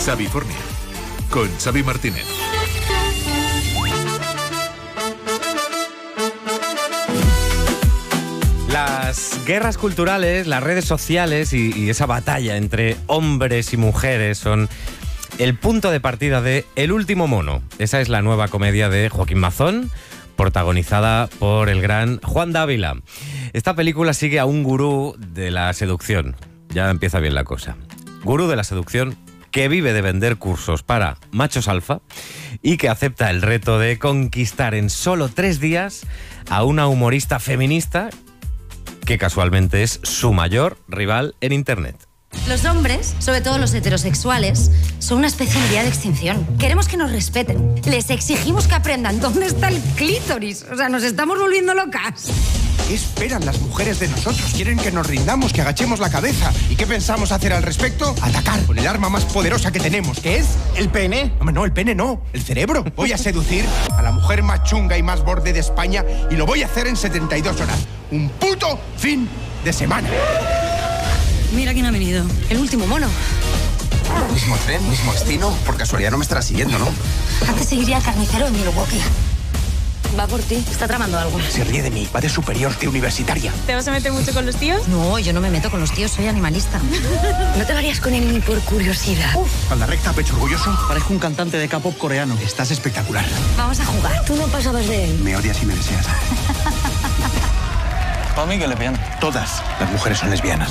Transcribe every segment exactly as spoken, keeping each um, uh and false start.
Xavifornia, con Xavi Martínez. Las guerras culturales, las redes sociales y, y esa batalla entre hombres y mujeres son el punto de partida de El último mono. Esa es la nueva comedia de Joaquín Mazón, protagonizada por el gran Juan Dávila. Esta película sigue a un gurú de la seducción. Ya empieza bien la cosa. Gurú de la seducción que vive de vender cursos para machos alfa y que acepta el reto de conquistar en solo tres días a una humorista feminista que casualmente es su mayor rival en Internet. Los hombres, sobre todo los heterosexuales, son una especie en vía de extinción. Queremos que nos respeten. Les exigimos que aprendan dónde está el clítoris. O sea, nos estamos volviendo locas. ¿Qué esperan las mujeres de nosotros? Quieren que nos rindamos, que agachemos la cabeza. ¿Y qué pensamos hacer al respecto? Atacar con el arma más poderosa que tenemos, que es el pene. Hombre, no, el pene no, el cerebro. Voy a seducir a la mujer más chunga y más borde de España y lo voy a hacer en setenta y dos horas. Un puto fin de semana. Mira quién ha venido. El último mono. Mismo tren, mismo destino. Por casualidad no me estará siguiendo, ¿no? Antes seguiría al carnicero en Milwaukee. Va por ti. Está tramando algo. Se ríe de mí. Va de superior, de universitaria. ¿Te vas a meter mucho con los tíos? No, yo no me meto con los tíos. Soy animalista. No te varías con él ni por curiosidad. Uf, con la recta, pecho orgulloso. Parezco un cantante de K-pop coreano. Estás espectacular. Vamos a jugar. Tú no pasabas de él. Me odias y me deseas. Para mí que lesbiana. Todas las mujeres son lesbianas.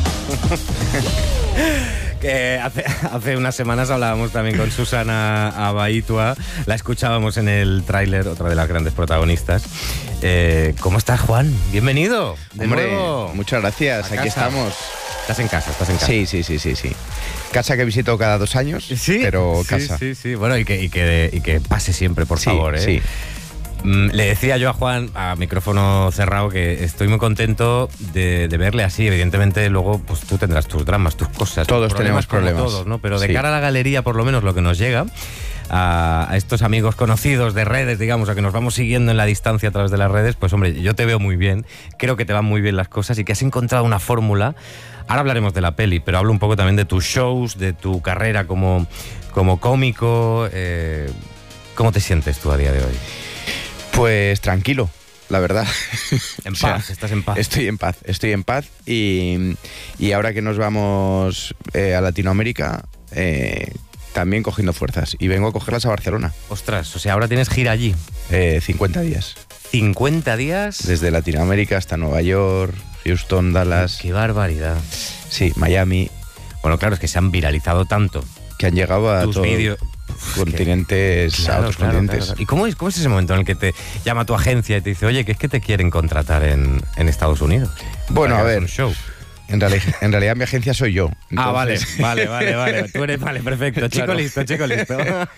Que hace, hace unas semanas hablábamos también con Susana Abaitua, la escuchábamos en el tráiler, otra de las grandes protagonistas. Eh, ¿Cómo estás, Juan? Bienvenido. De Hombre, nuevo. muchas gracias, A aquí casa. estamos. Estás en casa, estás en casa. Sí, sí, sí, sí, sí. Casa que visito cada dos años, Sí, pero sí, casa. Sí, sí, bueno, y que, y que, y que pase siempre, por Sí, favor, ¿eh? sí. Mm, Le decía yo a Juan, a micrófono cerrado, que estoy muy contento de, de verle así. Evidentemente, luego pues tú tendrás tus dramas, tus cosas. Todos tus tenemos como problemas. Todos, ¿no? Pero de Sí. cara a la galería, por lo menos lo que nos llega, a, a estos amigos conocidos de redes, digamos, a que nos vamos siguiendo en la distancia a través de las redes, pues hombre, yo te veo muy bien, creo que te van muy bien las cosas y que has encontrado una fórmula. Ahora hablaremos de la peli, pero hablo un poco también de tus shows, de tu carrera como, como cómico. Eh, ¿Cómo te sientes tú a día de hoy? Pues tranquilo, la verdad. En O sea, paz, estás en paz. Estoy en paz, estoy en paz y, y ahora que nos vamos eh, a Latinoamérica, eh, también cogiendo fuerzas y vengo a cogerlas a Barcelona. Ostras, o sea, ahora tienes gira allí. Eh, cincuenta días, cincuenta días. desde Latinoamérica hasta Nueva York, Houston, Dallas, Qué barbaridad. sí, Miami, Bueno, claro, es que se han viralizado tanto que han llegado a tus todos vídeos. continentes, a Claro, otros claro, continentes. claro. ¿Y cómo es, cómo es ese momento en el que te llama tu agencia y te dice, oye, que es que te quieren contratar en, en Estados Unidos? Bueno, Para a que hagas ver, un show. En, reali- en realidad mi agencia soy yo. Ah, vale, Entonces- vale, vale, vale. Tú eres, vale, perfecto. Chico Claro. listo, chico listo.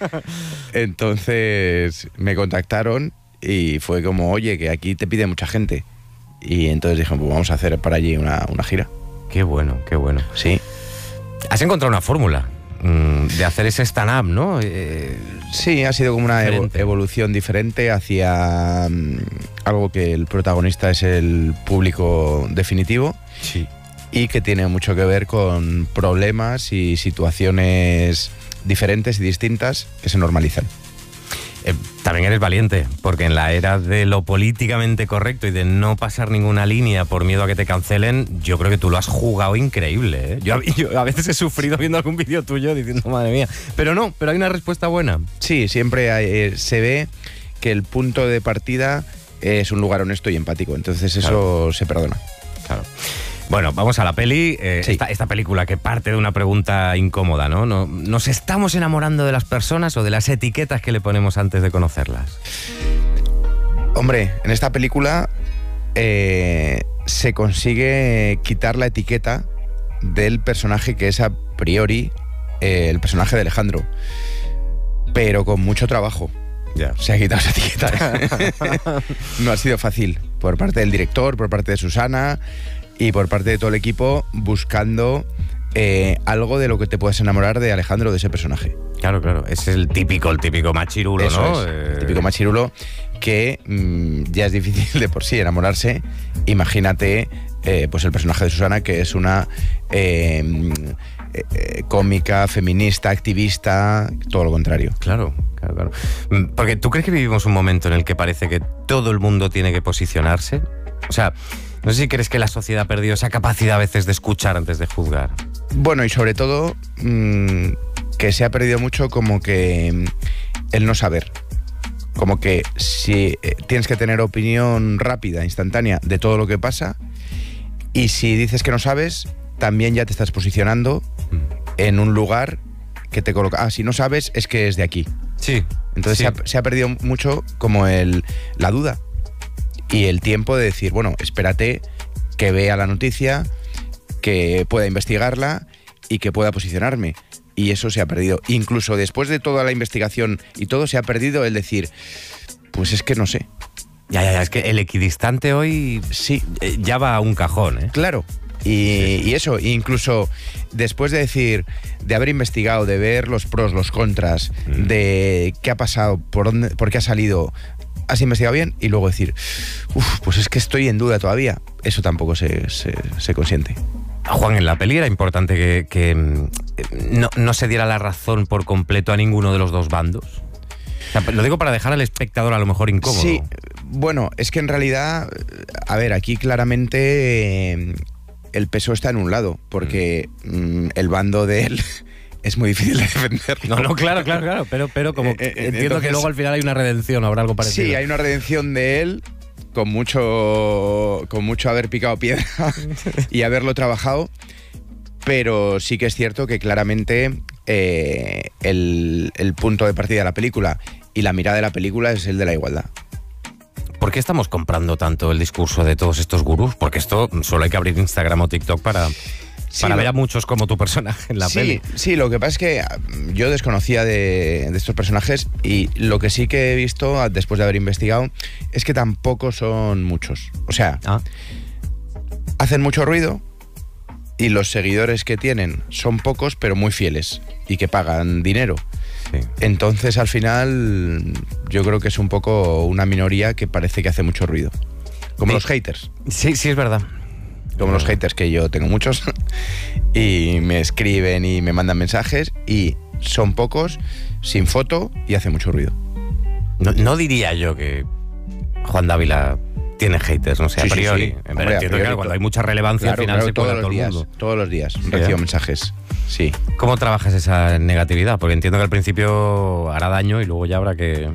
Entonces me contactaron y fue como, oye, que aquí te pide mucha gente. Y entonces dije, pues vamos a hacer para allí una, una gira. Qué bueno, qué bueno. Sí. Has encontrado una fórmula mm, de hacer ese stand-up, ¿no? Eh, Sí, ha sido como una evo- Diferente. evolución diferente hacia mm, algo que el protagonista es el público definitivo sí. y que tiene mucho que ver con problemas y situaciones diferentes y distintas que se normalizan. Eh, también eres valiente, porque en la era de lo políticamente correcto y de no pasar ninguna línea por miedo a que te cancelen, yo creo que tú lo has jugado increíble, ¿eh? Yo, a- yo a veces he sufrido viendo algún vídeo tuyo diciendo, madre mía, pero no, pero hay una respuesta buena. Sí, siempre hay- eh, se ve que el punto de partida es un lugar honesto y empático, entonces eso Claro. se perdona. Claro. Bueno, vamos a la peli. Eh, Sí. esta, esta película que parte de una pregunta incómoda, ¿no? ¿no? ¿Nos estamos enamorando de las personas o de las etiquetas que le ponemos antes de conocerlas? Hombre, en esta película eh, se consigue quitar la etiqueta del personaje que es a priori eh, el personaje de Alejandro, pero con mucho trabajo. Ya. Se ha quitado esa etiqueta. No ha sido fácil, por parte del director, por parte de Susana y por parte de todo el equipo, buscando eh, algo de lo que te puedas enamorar de Alejandro, de ese personaje. Claro, claro. Es el típico, el típico machirulo, Eso ¿no? es, Eh, el típico machirulo que mmm, ya es difícil de por sí enamorarse. Imagínate eh, pues el personaje de Susana, que es una eh, eh, eh, cómica, feminista, activista, todo lo contrario. Claro, claro, claro. Porque ¿tú crees que vivimos un momento en el que parece que todo el mundo tiene que posicionarse? O sea, no sé si crees que la sociedad ha perdido esa capacidad a veces de escuchar antes de juzgar. Bueno, y sobre todo mmm, que se ha perdido mucho como que mmm, el no saber. Como que si eh, tienes que tener opinión rápida, instantánea de todo lo que pasa, y si dices que no sabes, también ya te estás posicionando mm. en un lugar que te coloca. Ah, si no sabes, es que es de aquí. Sí. Entonces sí. Se, ha, se ha perdido mucho como el, la duda y el tiempo de decir, bueno, espérate que vea la noticia, que pueda investigarla y que pueda posicionarme. Y eso se ha perdido. Incluso después de toda la investigación y todo, se ha perdido el decir, pues es que no sé. Ya, ya, ya, es que el equidistante hoy sí eh, ya va a un cajón, ¿eh? Claro. Y, y eso, incluso después de decir, de haber investigado, de ver los pros, los contras, mm. de qué ha pasado, por dónde, por qué ha salido, has investigado bien, y luego decir, uff, pues es que estoy en duda todavía. Eso tampoco se, se, se consiente. Juan, en la peli era importante que, que no, no se diera la razón por completo a ninguno de los dos bandos. O sea, lo digo para dejar al espectador a lo mejor incómodo. Sí, bueno, es que en realidad, a ver, aquí claramente eh, el peso está en un lado, porque mm. el bando de él es muy difícil de defender. No, no, claro, claro, claro, pero, pero como eh, eh, entiendo entonces, que luego al final hay una redención, habrá algo parecido. Sí, hay una redención de él, con mucho con mucho haber picado piedra y haberlo trabajado, pero sí que es cierto que claramente eh, el, el punto de partida de la película y la mirada de la película es el de la igualdad. ¿Por qué estamos comprando tanto el discurso de todos estos gurús? Porque esto solo hay que abrir Instagram o TikTok para... Sí, para ver a muchos como tu personaje en la sí, peli. Sí, lo que pasa es que yo desconocía de, de estos personajes, y lo que sí que he visto después de haber investigado es que tampoco son muchos. O sea, ah. hacen mucho ruido y los seguidores que tienen son pocos, pero muy fieles y que pagan dinero. Sí. Entonces, al final, yo creo que es un poco una minoría que parece que hace mucho ruido. Como sí. los haters. Sí, sí, es verdad. Como los haters, que yo tengo muchos, y me escriben y me mandan mensajes, y son pocos, sin foto, y hace mucho ruido. No, no diría yo que Juan Dávila tiene haters, no sé, sí, a priori. Sí, sí. En Hombre, entiendo que cuando hay mucha relevancia, claro, al final claro, se todos cuela los todo días, el mundo. Todos los días sí, recibo ¿eh? mensajes, sí. ¿Cómo trabajas esa negatividad? Porque entiendo que al principio hará daño y luego ya habrá que,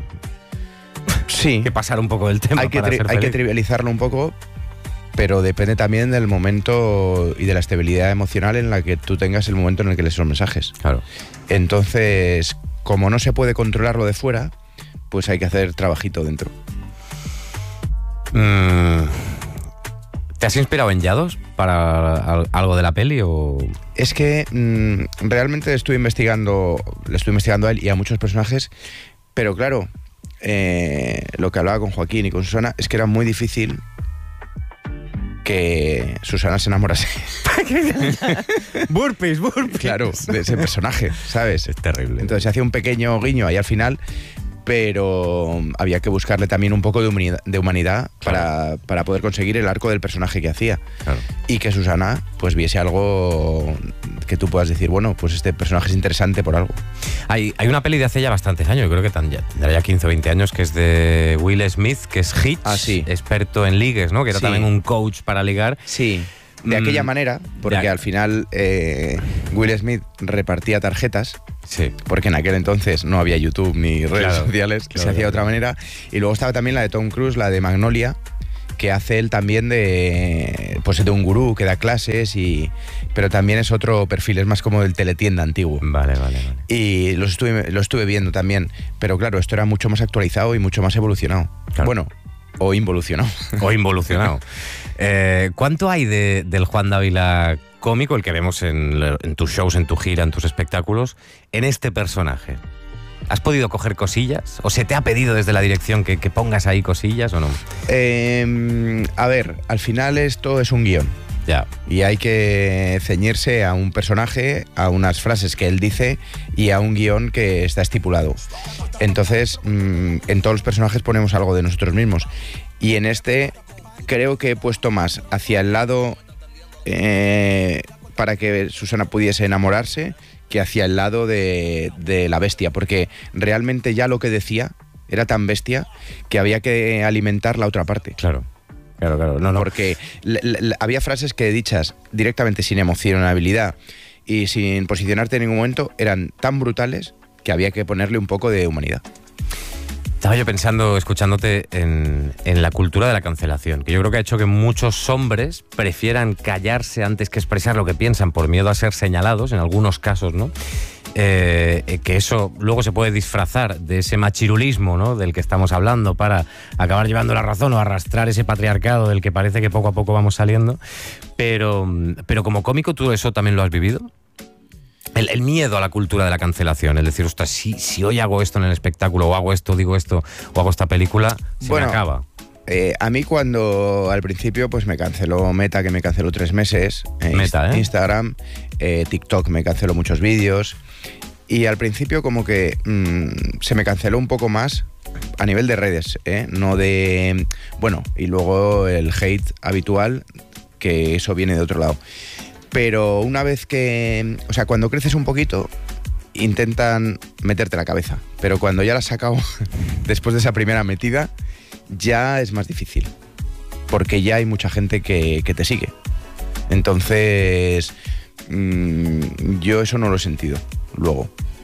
sí. que pasar un poco del tema. Hay que, para tri- ser hay feliz. que trivializarlo un poco, pero depende también del momento y de la estabilidad emocional en la que tú tengas el momento en el que lees los mensajes. Claro. Entonces, como no se puede controlarlo de fuera, pues hay que hacer trabajito dentro. Mm, ¿Te has inspirado en Yados para algo de la peli o...? Es que mmm, realmente estuve investigando, le estuve investigando a él y a muchos personajes, pero claro, eh, lo que hablaba con Joaquín y con Susana es que era muy difícil que Susana se enamorase. burpees, burpees. Claro, de ese personaje, ¿sabes? Es terrible. Entonces se hacía un pequeño guiño ahí al final, pero había que buscarle también un poco de humanidad, de humanidad claro. para, para poder conseguir el arco del personaje que hacía. Claro. Y que Susana pues viese algo que tú puedas decir, bueno, pues este personaje es interesante por algo. Hay, hay una peli de hace ya bastantes años, yo creo que tan, ya, tendrá ya quince o veinte años, que es de Will Smith, que es Hitch, ah, sí. experto en ligues, ¿no? Que era sí. también un coach para ligar. Sí. De aquella manera, porque al final eh, Will Smith repartía tarjetas, sí. porque en aquel entonces no había YouTube ni redes claro, sociales, claro, se hacía de claro. otra manera. Y luego estaba también la de Tom Cruise, la de Magnolia, que hace él también de, pues de un gurú que da clases, y pero también es otro perfil, es más como del teletienda antiguo. Vale, vale, vale. Y los estuve, lo estuve viendo también, pero claro, esto era mucho más actualizado y mucho más evolucionado. Claro. Bueno, o involucionado. O involucionado. Eh, ¿Cuánto hay de, del Juan Dávila cómico, el que vemos en, en tus shows, en tu gira, en tus espectáculos, en este personaje? ¿Has podido coger cosillas? ¿O se te ha pedido desde la dirección que, que pongas ahí cosillas o no? Eh, a ver, al final esto es un guión. Ya. Y hay que ceñirse a un personaje, a unas frases que él dice y a un guión que está estipulado. Entonces, mmm, en todos los personajes ponemos algo de nosotros mismos. Y en este creo que he puesto más hacia el lado eh, para que Susana pudiese enamorarse que hacia el lado de, de la bestia, porque realmente ya lo que decía era tan bestia que había que alimentar la otra parte. Claro, claro, claro. No, no. Porque le, le, había frases que dichas directamente sin emocionalidad y sin posicionarte en ningún momento eran tan brutales que había que ponerle un poco de humanidad. Estaba yo pensando, escuchándote, en, en la cultura de la cancelación, que yo creo que ha hecho que muchos hombres prefieran callarse antes que expresar lo que piensan por miedo a ser señalados, en algunos casos, ¿no? Eh, que eso luego se puede disfrazar de ese machirulismo, ¿no?, del que estamos hablando, para acabar llevando la razón o arrastrar ese patriarcado del que parece que poco a poco vamos saliendo. Pero, pero como cómico, ¿tú eso también lo has vivido? El, el miedo a la cultura de la cancelación, el decir, ostras, si, si hoy hago esto en el espectáculo, o hago esto, digo esto, o hago esta película, se bueno, me acaba. Eh, a mí cuando al principio pues me canceló Meta, que me canceló tres meses, eh, Meta, ¿eh? Instagram, eh, TikTok me canceló muchos vídeos, y al principio como que mmm, se me canceló un poco más a nivel de redes, ¿eh? No de... Bueno, y luego el hate habitual, que eso viene de otro lado. Pero una vez que... O sea, cuando creces un poquito, intentan meterte la cabeza. Pero cuando ya la has sacado, después de esa primera metida, ya es más difícil. Porque ya hay mucha gente que, que te sigue. Entonces, mmm, yo eso no lo he sentido luego.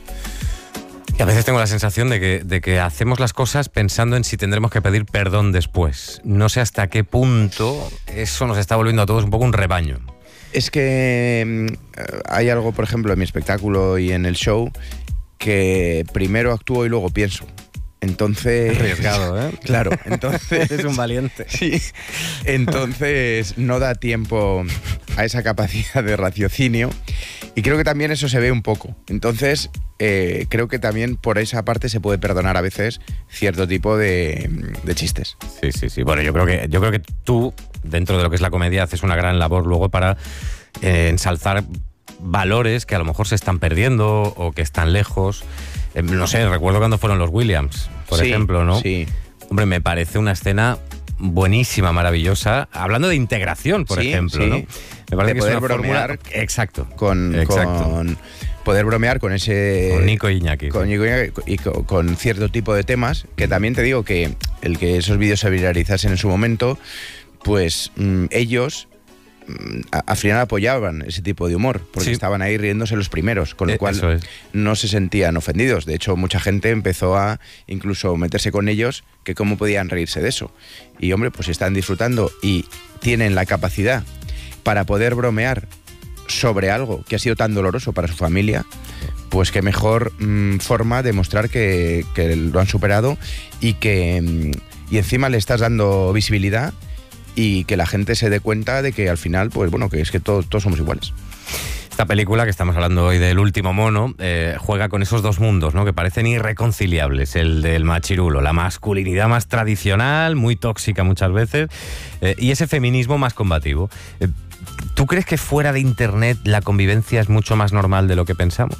Y a veces tengo la sensación de que, de que hacemos las cosas pensando en si tendremos que pedir perdón después. No sé hasta qué punto eso nos está volviendo a todos un poco un rebaño. Es que eh, hay algo, por ejemplo, en mi espectáculo y en el show, que primero actúo y luego pienso. Entonces... Arriesgado, ¿eh? Claro, entonces... Eres un valiente. Sí. Entonces no da tiempo a esa capacidad de raciocinio, y creo que también eso se ve un poco. Entonces eh, creo que también por esa parte se puede perdonar a veces cierto tipo de, de chistes. Sí, sí, sí. Bueno, yo creo que, yo creo que tú, dentro de lo que es la comedia, haces una gran labor luego para eh, ensalzar valores que a lo mejor se están perdiendo o que están lejos. Eh, no sé, recuerdo cuando fueron los Williams, por sí, ejemplo, ¿no? Sí. Hombre, me parece una escena buenísima, maravillosa, hablando de integración, por sí, ejemplo, sí. ¿no? Me parece de que poder es una bromear fórmula... Exacto. Con, Exacto. con poder bromear con ese... Con Nico Iñaki. Con Nico Iñaki y con, con cierto tipo de temas, que también te digo que el que esos vídeos se viralizasen en su momento, pues mmm, ellos... al final apoyaban ese tipo de humor, porque sí. estaban ahí riéndose los primeros, con lo Eh, cual eso es. no se sentían ofendidos. De hecho, mucha gente empezó a incluso meterse con ellos, que cómo podían reírse de eso. Y hombre, pues están disfrutando y tienen la capacidad para poder bromear sobre algo que ha sido tan doloroso para su familia, pues qué mejor mmm, forma de mostrar que, que lo han superado y que mmm, y encima le estás dando visibilidad, y que la gente se dé cuenta de que al final, pues bueno, que es que todos, todos somos iguales. Esta película que estamos hablando hoy del último mono eh, juega con esos dos mundos, ¿no?, que parecen irreconciliables, el del machirulo, la masculinidad más tradicional, muy tóxica muchas veces, eh, y ese feminismo más combativo. Eh, ¿Tú crees que fuera de internet la convivencia es mucho más normal de lo que pensamos?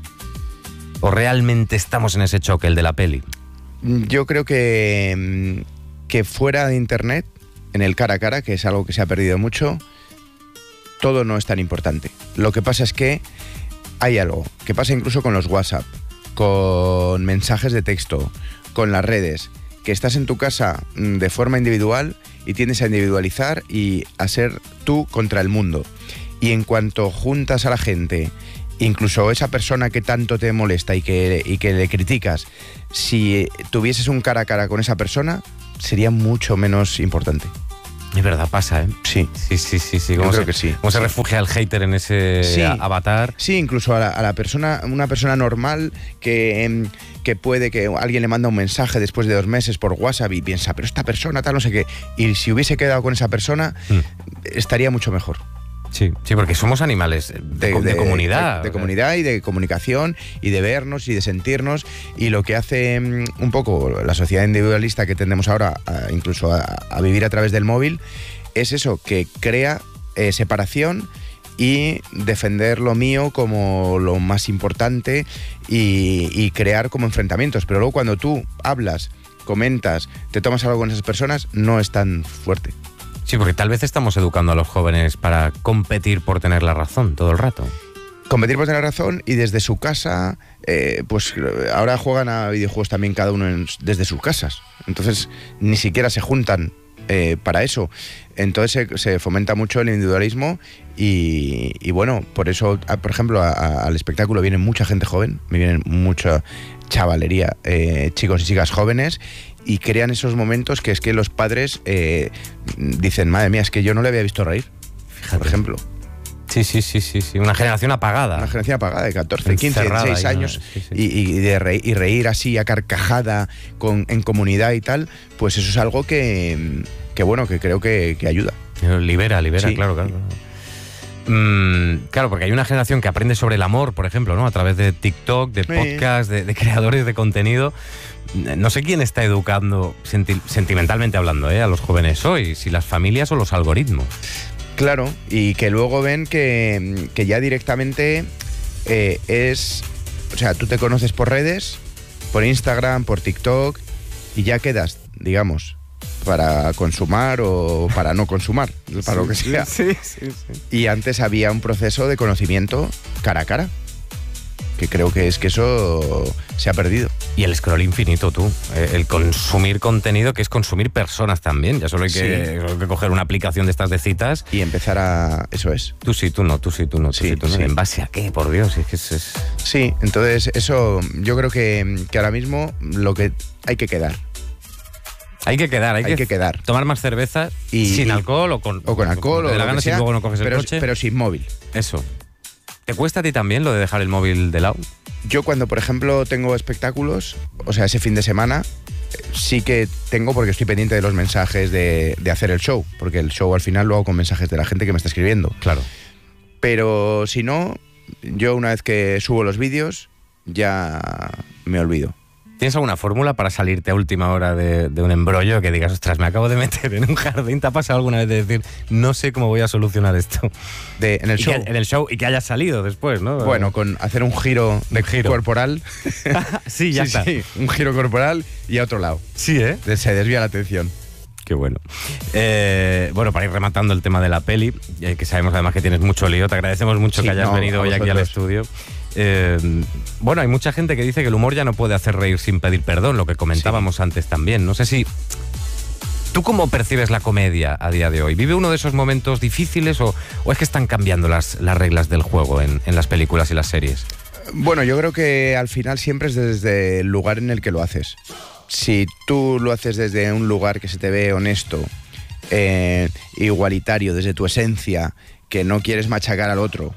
¿O realmente estamos en ese choque, el de la peli? Yo creo que, que fuera de internet, en el cara a cara, que es algo que se ha perdido mucho, todo no es tan importante. Lo que pasa es que hay algo que pasa incluso con los WhatsApp, con mensajes de texto, con las redes, que estás en tu casa de forma individual y tiendes a individualizar y a ser tú contra el mundo. Y en cuanto juntas a la gente, incluso esa persona que tanto te molesta y que, y que le criticas, si tuvieses un cara a cara con esa persona, sería mucho menos importante. Es verdad, pasa, ¿eh? Sí. Sí, sí, sí. sí. Yo ¿Cómo creo se, que sí. ¿Cómo se refugia el hater en ese Sí. avatar? Sí, incluso a la, a la persona, una persona normal que, em, que puede que alguien le manda un mensaje después de dos meses por WhatsApp y piensa, pero esta persona tal, no sé qué. Y si hubiese quedado con esa persona, Mm. estaría mucho mejor. Sí, sí, porque somos animales de, de, de comunidad. De, de comunidad y de comunicación y de vernos y de sentirnos. Y lo que hace um, un poco la sociedad individualista que tendemos ahora, a, incluso a, a vivir a través del móvil, es eso, que crea eh, separación y defender lo mío como lo más importante y, y crear como enfrentamientos. Pero luego cuando tú hablas, comentas, te tomas algo con esas personas, no es tan fuerte. Sí, porque tal vez estamos educando a los jóvenes para competir por tener la razón todo el rato. Competir por tener razón y desde su casa, eh, pues ahora juegan a videojuegos también cada uno en, desde sus casas. Entonces ni siquiera se juntan eh, para eso. Entonces se, se fomenta mucho el individualismo y, y bueno, por eso, a, por ejemplo, a, a, al espectáculo viene mucha gente joven, me vienen mucha chavalería, eh, chicos y chicas jóvenes, y crean esos momentos que es que los padres eh, dicen, madre mía, es que yo no le había visto reír, Fíjate. por ejemplo. Sí, sí, sí, sí, sí, una generación apagada. Una generación apagada de catorce, quince, dieciséis años ¿no? sí, sí. Y, y, de reír, y reír así a carcajada con, en comunidad y tal, pues eso es algo que, que bueno, que creo que, que ayuda. Libera, libera, sí. claro, claro. Mm, claro, porque hay una generación que aprende sobre el amor, por ejemplo, ¿no? A través de TikTok, de podcast, sí. de, de creadores de contenido. No sé quién está educando, senti- sentimentalmente hablando, ¿eh? a los jóvenes hoy, si las familias o los algoritmos. Claro, y que luego ven que, que ya directamente eh, es... O sea, tú te conoces por redes, por Instagram, por TikTok, y ya quedas, digamos, para consumar o para no consumar, para sí, lo que sea. Sí, sí, sí. Y antes había un proceso de conocimiento cara a cara, que creo que es que eso se ha perdido. Y el scroll infinito, tú. El consumir contenido, que es consumir personas también. Ya solo hay que, sí. solo hay que coger una aplicación de estas de citas. Y empezar a... Eso es. Tú sí, tú no, tú sí, tú no, tú sí, sí tú no. Sí. ¿En base a qué? Por Dios, es que es... es... Sí, entonces eso yo creo que, que ahora mismo lo que hay que quedar. Hay que quedar, hay, hay que, que quedar. Tomar más cerveza y, sin alcohol o con... O con alcohol o de la lo gana que sea, si luego no coges pero, el coche. Pero sin móvil. Eso. ¿Te cuesta a ti también lo de dejar el móvil de lado? Yo cuando, por ejemplo, tengo espectáculos, o sea, ese fin de semana, sí que tengo porque estoy pendiente de los mensajes de, de hacer el show, porque el show al final lo hago con mensajes de la gente que me está escribiendo. Claro. Pero si no, yo una vez que subo los vídeos, ya me olvido. ¿Tienes alguna fórmula para salirte a última hora de, de un embrollo que digas, ostras, me acabo de meter en un jardín? ¿Te ha pasado alguna vez de decir, no sé cómo voy a solucionar esto? De, en el y show. Que, en el show y que hayas salido después, ¿no? Bueno, con hacer un giro, de un giro. corporal. sí, ya sí, está. Sí, un giro corporal y a otro lado. Sí, ¿eh? Se desvía la atención. Qué bueno. Eh, bueno, para ir rematando el tema de la peli, eh, que sabemos además que tienes mucho lío, te agradecemos mucho sí, que hayas no, venido hoy aquí al estudio. Eh, bueno, hay mucha gente que dice que el humor ya no puede hacer reír sin pedir perdón, lo que comentábamos sí. antes también. No sé si... ¿Tú cómo percibes la comedia a día de hoy? ¿Vive uno de esos momentos difíciles o, o es que están cambiando las, las reglas del juego en, en las películas y las series? Bueno, yo creo que al final siempre es desde el lugar en el que lo haces. Si tú lo haces desde un lugar que se te ve honesto, eh, igualitario, desde tu esencia, que no quieres machacar al otro,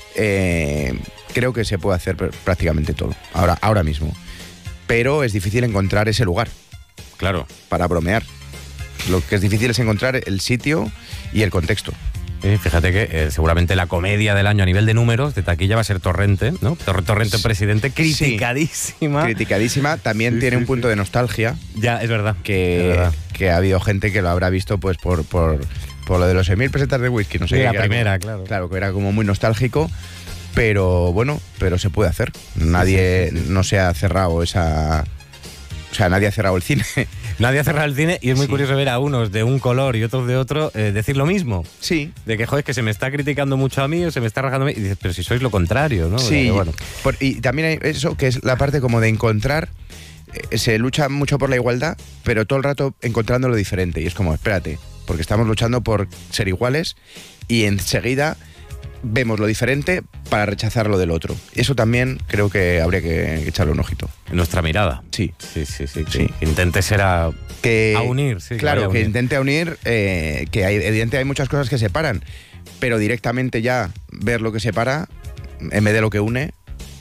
eh, creo que se puede hacer prácticamente todo, ahora, ahora mismo. Pero es difícil encontrar ese lugar. Claro. Para bromear. Lo que es difícil es encontrar el sitio y el contexto. Sí, fíjate que eh, seguramente la comedia del año a nivel de números, de taquilla, va a ser Torrente, ¿no? Torrente Presidente, criticadísima. Sí, criticadísima. También sí, tiene sí, un punto sí. de nostalgia. Ya, es verdad. Que, es verdad. que ha habido gente que lo habrá visto pues por, por, por lo de los seis mil pesetas de whisky. No sé. Sí, la primera, como, claro. Claro, que era como muy nostálgico. Pero bueno, pero se puede hacer. Nadie sí, sí, sí. no se ha cerrado esa... O sea, nadie ha cerrado el cine. Nadie ha cerrado el cine y es muy sí. curioso ver a unos de un color y otros de otro eh, decir lo mismo. Sí. De que, joder, que se me está criticando mucho a mí o se me está rajando a mí. Y dices, pero si sois lo contrario, ¿no? Sí. Que, bueno. Por, y también hay eso, que es la parte como de encontrar... Eh, se lucha mucho por la igualdad, pero todo el rato encontrando lo diferente. Y es como, espérate, porque estamos luchando por ser iguales y enseguida... vemos lo diferente para rechazar lo del otro. Eso también creo que habría que echarle un ojito. En nuestra mirada. Sí. Sí, sí, sí. sí. Que intente ser a, que, a unir. Sí, claro, que, que unir. intente unir, eh, que hay, evidentemente hay muchas cosas que separan, pero directamente ya ver lo que separa en vez de lo que une.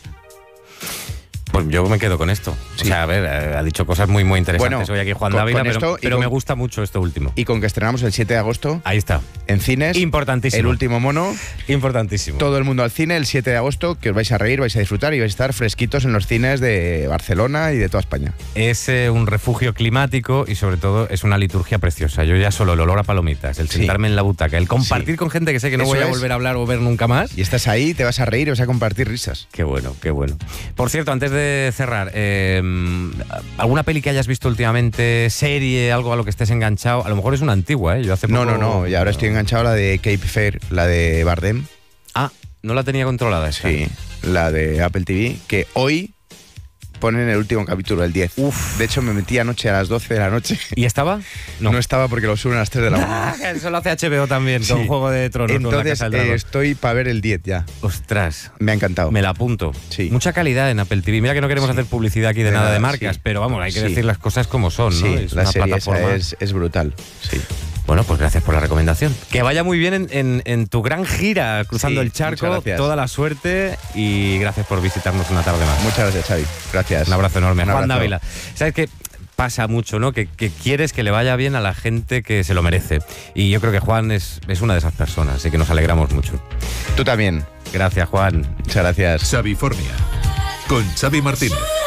Pues yo me quedo con esto. Sí. O sea, a ver, ha dicho cosas muy, muy interesantes bueno, hoy aquí Juan Dávila, pero, pero con, me gusta mucho esto último. Y con que estrenamos el siete de agosto. Ahí está. En cines. Importantísimo. El último mono. Importantísimo. Todo el mundo al cine el siete de agosto, que os vais a reír, vais a disfrutar y vais a estar fresquitos en los cines de Barcelona y de toda España. Es eh, un refugio climático y sobre todo es una liturgia preciosa. Yo ya solo el olor a palomitas, el sentarme sí. en la butaca, el compartir sí. con gente que sé que no Eso voy a volver a hablar o ver nunca más. Y estás ahí, te vas a reír y vas a compartir risas. Qué bueno, qué bueno. Por cierto, antes de cerrar... Eh, ¿Alguna peli que hayas visto últimamente? ¿Serie? ¿Algo a lo que estés enganchado? A lo mejor es una antigua, ¿eh? Yo hace No, poco... no, no. Y ahora estoy enganchado a la de Cape Fear, la de Bardem. Ah, no la tenía controlada esa. Sí, la de Apple T V, que hoy ponen el último capítulo, el diez. Uf. De hecho, me metí anoche a las doce de la noche. ¿Y estaba? No, estaba porque lo suben a las tres de la mañana. Ah, eso lo hace H B O también, con Sí. Juego de Tronos. con La Entonces, Casa del eh, Dragón. estoy para ver el diez ya. Ostras. Me ha encantado. Me la apunto. Sí. Mucha calidad en Apple T V. Mira que no queremos Sí. hacer publicidad aquí de, De nada, nada, de marcas, sí. pero vamos, hay que Sí. decir las cosas como son, ¿no? Sí, Es la una serie esa plataforma. es, es brutal. Sí. Bueno, pues gracias por la recomendación. Que vaya muy bien en, en- en tu gran gira cruzando Sí, el charco. muchas gracias. Toda la suerte y gracias por visitarnos una tarde más. Muchas gracias, Xavi. Gracias. Un abrazo enorme. Un Juan abrazo. Dávila. ¿Sabes qué? Pasa mucho, ¿no? Que, que quieres que le vaya bien a la gente que se lo merece. Y yo creo que Juan es, es una de esas personas, así que nos alegramos mucho. Tú también. Gracias, Juan. Muchas gracias. Xavifornia. Con Xavi Martínez.